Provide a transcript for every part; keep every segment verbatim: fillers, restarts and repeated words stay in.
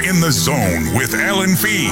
in the Zone with Alan Fee.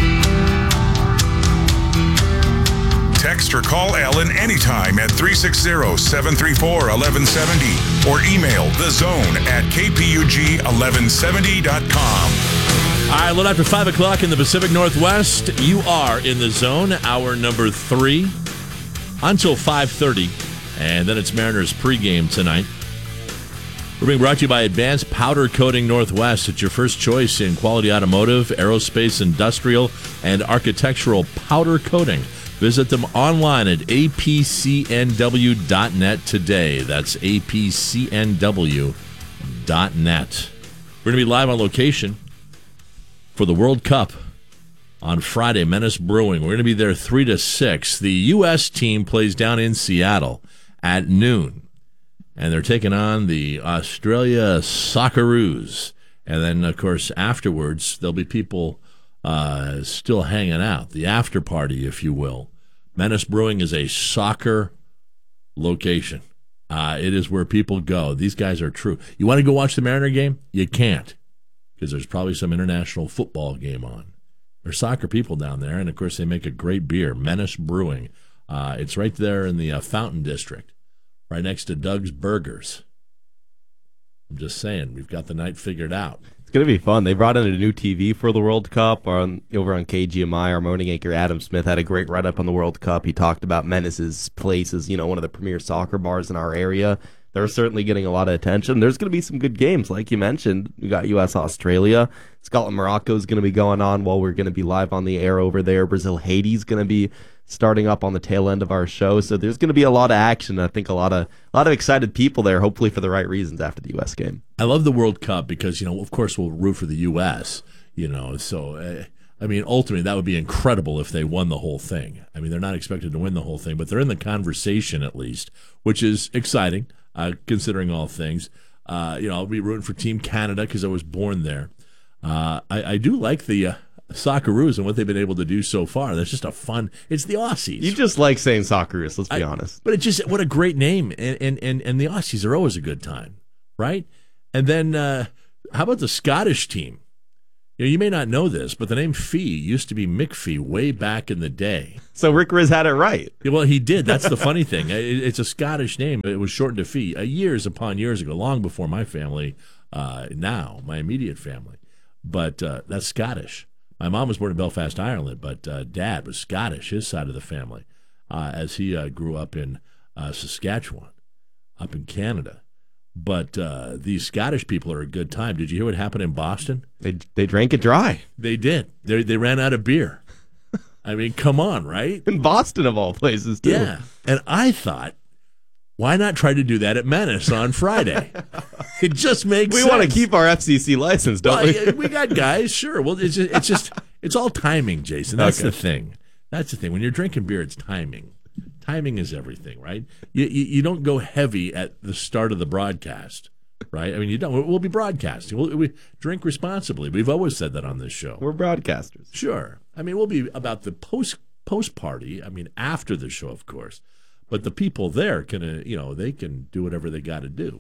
Text or call Alan anytime at three six zero, seven three four, one one seven zero or email thezone at k p u g eleven seventy dot com. All right, a little after five o'clock in the Pacific Northwest, you are in the Zone, hour number three, until five thirty, and then it's Mariners pregame tonight. We're being brought to you by Advanced Powder Coating Northwest. It's your first choice in quality automotive, aerospace, industrial, and architectural powder coating. Visit them online at a p c n w dot net today. That's a p c n w dot net. We're going to be live on location for the World Cup on Friday, Menace Brewing. We're going to be there three to six. The U S team plays down in Seattle at noon, and they're taking on the Australia Socceroos. And then, of course, afterwards, there'll be people uh, still hanging out, the after party, if you will. Menace Brewing is a soccer location. Uh, it is where people go. These guys are true. You want to go watch the Mariner game? You can't, because there's probably some international football game on. There's soccer people down there, and, of course, they make a great beer, Menace Brewing. Uh, it's right there in the uh, Fountain District, right next to Doug's Burgers. I'm just saying, we've got the night figured out. It's going to be fun. They brought in a new T V for the World Cup on, over on K G M I. Our morning anchor, Adam Smith, had a great write-up on the World Cup. He talked about Menace's place as, you know, one of the premier soccer bars in our area. They're certainly getting a lot of attention. There's going to be some good games, like you mentioned. We got U S Australia. Scotland Morocco is going to be going on while we're going to be live on the air over there. Brazil Haiti is going to be starting up on the tail end of our show. So there's going to be a lot of action. I think a lot of a lot of excited people there, hopefully for the right reasons after the U S game. I love the World Cup because, you know, of course we'll root for the U S, you know, so, uh, I mean, ultimately that would be incredible if they won the whole thing. I mean, they're not expected to win the whole thing, but they're in the conversation at least, which is exciting, uh, considering all things. Uh, you know, I'll be rooting for Team Canada because I was born there. Uh, I, I do like the... Uh, Socceroos and what they've been able to do so far. That's just a fun. It's the Aussies. You just like saying Socceroos. Let's be I, honest. But it's just what a great name, and and and, and the Aussies are always a good time, right? And then uh, how about the Scottish team? You know, you may not know this, but the name Fee used to be Mick Fee way back in the day. So Rick Riz had it right. Yeah, well, he did. That's the funny thing. It, it's a Scottish name. It was shortened to Fee uh, years upon years ago, long before my family. Uh, now my immediate family, but uh, that's Scottish. My mom was born in Belfast, Ireland, but uh, Dad was Scottish, his side of the family, uh, as he uh, grew up in uh, Saskatchewan, up in Canada. But uh, these Scottish people are a good time. Did you hear what happened in Boston? They they drank it dry. They did. They they ran out of beer. I mean, come on, right? In Boston, of all places, too. Yeah. And I thought, why not try to do that at Menace on Friday? It just makes we sense. We want to keep our F C C license, don't well, we? We got guys, sure. Well, it's just, it's just it's all timing, Jason. That's okay. the thing. That's the thing. When you're drinking beer, it's timing. Timing is everything, right? You, you you don't go heavy at the start of the broadcast, right? I mean, you don't. We'll be broadcasting. We'll, we drink responsibly. We've always said that on this show. We're broadcasters. Sure. I mean, we'll be about the post post party. I mean, after the show, of course. But the people there can, uh, you know, they can do whatever they got to do.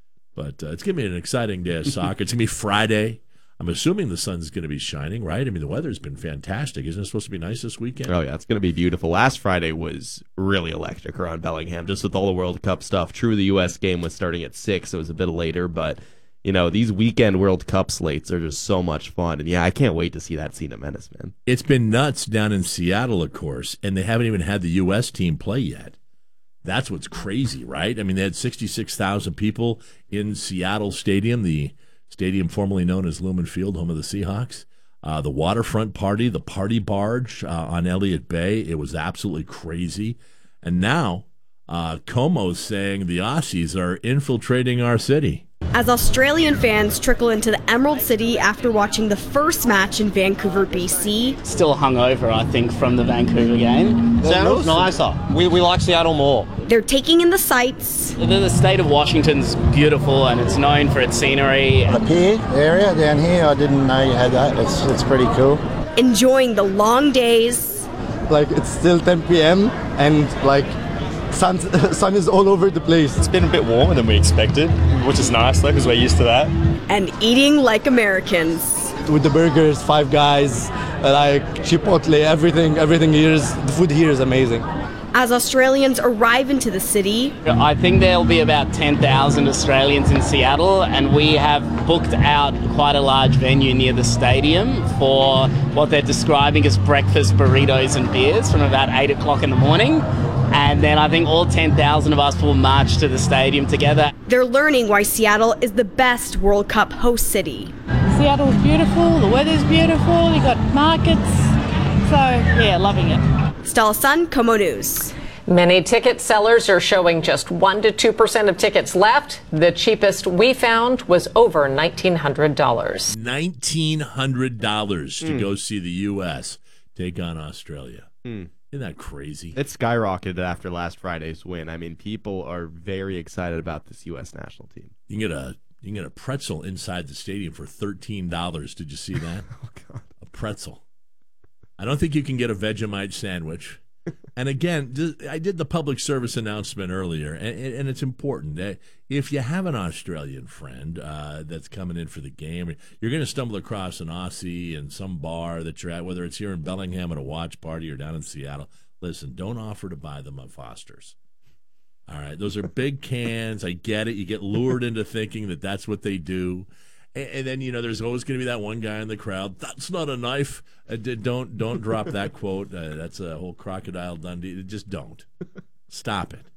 But uh, it's going to be an exciting day of soccer. It's going to be Friday. I'm assuming the sun's going to be shining, right? I mean, the weather's been fantastic. Isn't it supposed to be nice this weekend? Oh, yeah, it's going to be beautiful. Last Friday was really electric around Bellingham, just with all the World Cup stuff. True, the U S game was starting at six, so it was a bit later. But, you know, these weekend World Cup slates are just so much fun. And, yeah, I can't wait to see that scene at Menace, man. It's been nuts down in Seattle, of course, and they haven't even had the U S team play yet. That's what's crazy, right? I mean, they had sixty-six thousand people in Seattle Stadium, the stadium formerly known as Lumen Field, home of the Seahawks. Uh, the waterfront party, the party barge uh, on Elliott Bay, it was absolutely crazy. And now uh, Como's saying the Aussies are infiltrating our city. As Australian fans trickle into the Emerald City after watching the first match in Vancouver, B C. Still hungover, I think, from the Vancouver game. Seattle's nicer. We, we like Seattle more. They're taking in the sights. The, the state of Washington's beautiful and it's known for its scenery. The pier area down here, I didn't know you had that. It's, it's pretty cool. Enjoying the long days. Like, it's still ten p.m. and, like, Sun, sun is all over the place. It's been a bit warmer than we expected, which is nice though, because we're used to that. And eating like Americans. with the burgers, Five Guys, uh, like Chipotle, everything, everything here is, the food here is amazing. As Australians arrive into the city, I think there'll be about ten thousand Australians in Seattle, and we have booked out quite a large venue near the stadium for what they're describing as breakfast burritos and beers from about eight o'clock in the morning. And then I think all ten thousand of us will march to the stadium together. they're learning why Seattle is the best World Cup host city. Seattle's beautiful, the weather's beautiful, you got markets, so yeah, loving it. Stella Sun, Como News. Many ticket sellers are showing just one to two percent of tickets left. The cheapest we found was over nineteen hundred dollars. nineteen hundred dollars to mm. go see the U S take on Australia. Mm. Isn't that crazy? It skyrocketed after last Friday's win. I mean, people are very excited about this U S national team. You can get a you can get a pretzel inside the stadium for thirteen dollars. Did you see that? Oh, God. A pretzel. I don't think you can get a Vegemite sandwich. And again, I did the public service announcement earlier, and it's important. If you have an Australian friend uh, that's coming in for the game, you're going to stumble across an Aussie in some bar that you're at, whether it's here in Bellingham at a watch party or down in Seattle. Listen, don't offer to buy them a Foster's. All right, those are big cans. I get it. You get lured into thinking that that's what they do. And then, you know, there's always going to be that one guy in the crowd. That's not a knife. Uh, don't don't drop that quote. Uh, that's a whole Crocodile Dundee. Just don't. Stop it.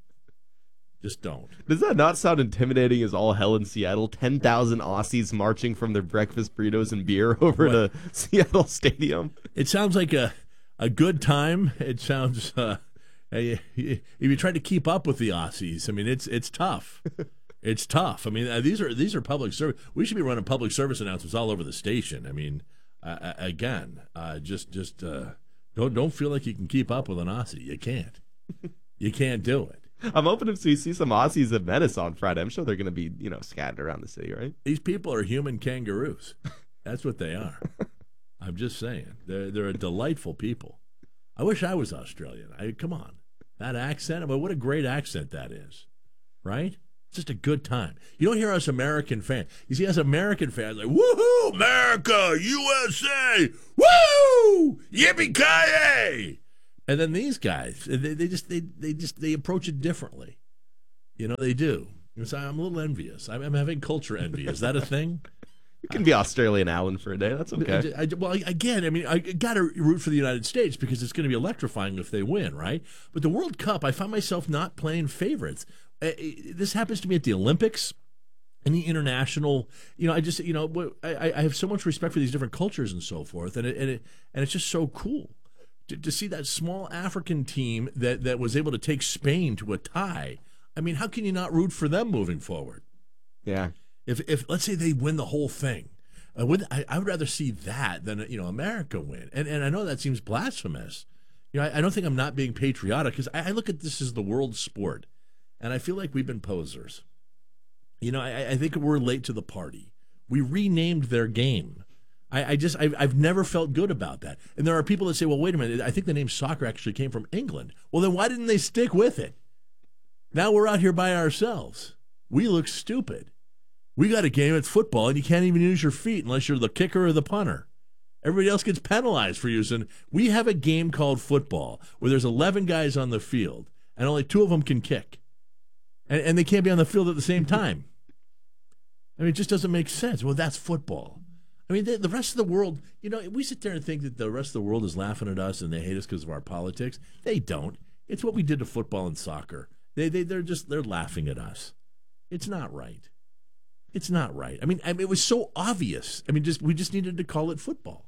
Just don't. Does that not sound intimidating as all hell in Seattle? ten thousand Aussies marching from their breakfast burritos and beer over what? to Seattle Stadium. It sounds like a, a good time. It sounds, uh, if you try to keep up with the Aussies, I mean, it's it's tough. It's tough. I mean, uh, these are these are public service. We should be running public service announcements all over the station. I mean, uh, again, uh, just just uh, don't don't feel like you can keep up with an Aussie. You can't. You can't do it. I'm hoping if we see some Aussies at Venice on Friday, I'm sure they're going to be, you know, scattered around the city, right? These people are human kangaroos. That's what they are. I'm just saying. They're they're a delightful people. I wish I was Australian. I come on, that accent. I mean, what a great accent that is, right? Just a good time. You don't hear us American fans. You see us American fans like, woohoo, America, U S A, woo, yippee-ki-yay. And then these guys, they, they just they they just they approach it differently. You know, they do. So I'm a little envious. I'm, I'm having culture envy. Is that a thing? You can be Australian Alan for a day. That's okay. I, I, well, again, I mean, I got to root for the United States because it's going to be electrifying if they win, right? But the World Cup, I find myself not playing favorites. Uh, this happens to me at the Olympics and the international. You know, I just, you know, I, I have so much respect for these different cultures and so forth, and it, and it, and it's just so cool to, to see that small African team that that was able to take Spain to a tie. I mean, how can you not root for them moving forward? Yeah. If if let's say they win the whole thing, uh, would, I, I would rather see that than you know America win. And and I know that seems blasphemous. You know, I, I don't think I'm not being patriotic because I, I look at this as the world sport. And I feel like we've been posers. You know, I, I think we're late to the party. We renamed their game. I, I just, I've, I've never felt good about that. And there are people that say, well, wait a minute, I think the name soccer actually came from England. Well, then why didn't they stick with it? Now we're out here by ourselves. We look stupid. We got a game, it's football, and you can't even use your feet unless you're the kicker or the punter. Everybody else gets penalized for using. We have a game called football where there's eleven guys on the field, and only two of them can kick. And, and they can't be on the field at the same time. I mean, it just doesn't make sense. Well, that's football. I mean, the, the rest of the world, you know, we sit there and think that the rest of the world is laughing at us and they hate us because of our politics. They don't. It's what we did to football and soccer. They, they, they're just, they're laughing at us. It's not right. It's not right. I mean, I mean, it was so obvious. I mean, just we just needed to call it football.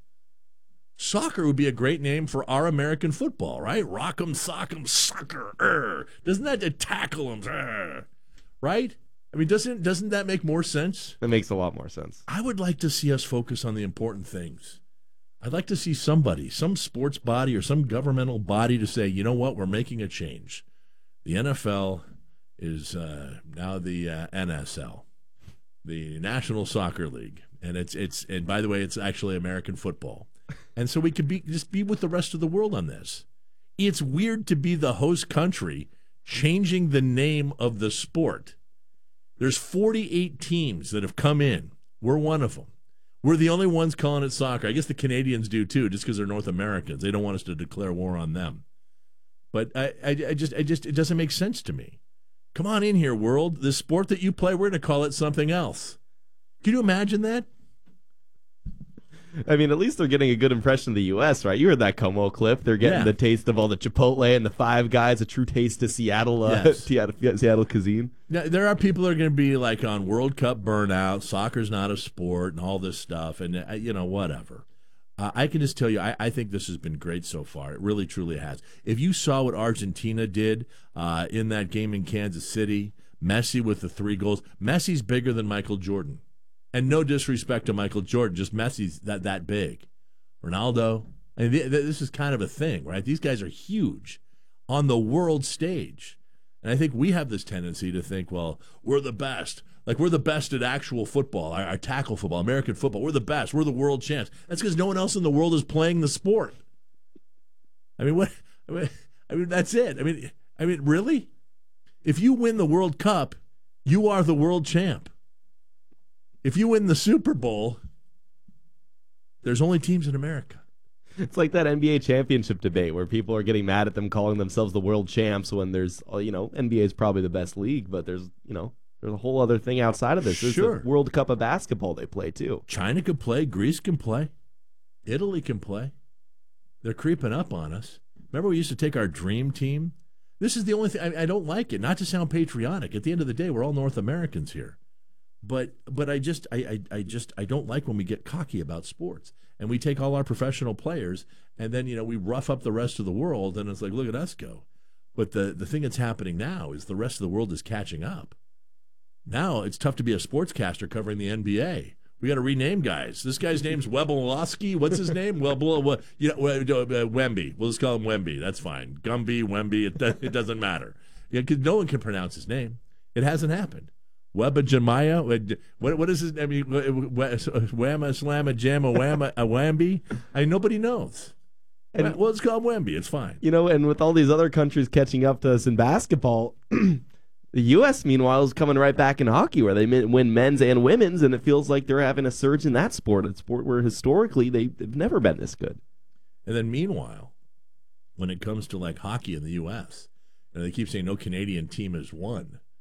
Soccer would be a great name for our American football, right? Rock'em, sock'em, soccer. Er. Doesn't that uh, tackle 'em? Er. Right? I mean, doesn't doesn't that make more sense? That makes a lot more sense. I would like to see us focus on the important things. I'd like to see somebody, some sports body or some governmental body to say, you know what, we're making a change. The N F L is uh, now the uh, N S L, the National Soccer League, and it's it's and by the way, it's actually American football. And so we could be just be with the rest of the world on this. It's weird to be the host country changing the name of the sport. There's forty-eight teams that have come in. We're one of them. We're the only ones calling it soccer. I guess the Canadians do too, just because they're North Americans. They don't want us to declare war on them. But I, I, I just, I just, it doesn't make sense to me. Come on in here, world. The sport that you play, we're going to call it something else. Can you imagine that? I mean, at least they're getting a good impression of the U S, right? You heard that Como clip. They're getting Yeah. the taste of all the Chipotle and the Five Guys, a true taste of Seattle, uh, Yes. Seattle, Seattle cuisine. Now, there are people that are going to be like on World Cup burnout, soccer's not a sport, and all this stuff, and, uh, you know, whatever. Uh, I can just tell you, I, I think this has been great so far. It really, truly has. If you saw what Argentina did uh, in that game in Kansas City, Messi with the three goals, Messi's bigger than Michael Jordan. And no disrespect to Michael Jordan, just Messi's that, that big. Ronaldo, I mean, th- th- this is kind of a thing, right? These guys are huge on the world stage. And I think we have this tendency to think, well, we're the best. Like, we're the best at actual football, our, our tackle football, American football. We're the best. We're the world champs. That's because no one else in the world is playing the sport. I mean, what? I mean, I mean, that's it. I mean, I mean, really? If you win the World Cup, you are the world champ. If you win the Super Bowl, there's only teams in America. It's like that N B A championship debate where people are getting mad at them calling themselves the world champs when there's, you know, N B A is probably the best league, but there's, you know, there's a whole other thing outside of this. There's Sure. the World Cup of basketball they play too. China can play. Greece can play. Italy can play. They're creeping up on us. Remember we used to take our dream team? This is the only thing. I, I don't like it. Not to sound patriotic. At the end of the day, we're all North Americans here. But but I just I, I, I just I don't like when we get cocky about sports and we take all our professional players and then, you know, we rough up the rest of the world and it's like, look at us go. But the, the thing that's happening now is the rest of the world is catching up. Now it's tough to be a sportscaster covering the N B A. We got to rename guys. This guy's name's Webelowski. What's his name? Well, well, you know, uh, Wemby. We'll just call him Wemby. That's fine. Gumby, Wemby. It, it doesn't matter. Yeah, because no one can pronounce his name. It hasn't happened. Webba Jamaya. What what is his name? I mean, Whamma Slamma Jamma Whamma a Wamby. I mean, nobody knows. And well, let's call him Wemby. It's fine. You know, and with all these other countries catching up to us in basketball, the U S meanwhile is coming right back in hockey, where they win men's and women's, and it feels like they're having a surge in that sport. A sport where historically they, they've never been this good. And then meanwhile, when it comes to like hockey in the U S, you know, they keep saying no Canadian team has won.